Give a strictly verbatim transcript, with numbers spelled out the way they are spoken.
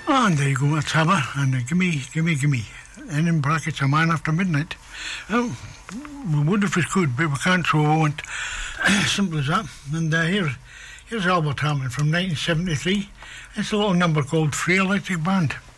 Oh, and there you go, that's Hammer, and uh, gimme, gimme, gimme. And in brackets, a man after midnight. Oh, we would if we could, but we can't, so we won't. Simple as that. And uh, here, here's Albert Hammond from nineteen seventy-three. It's a little number called Free Electric Band.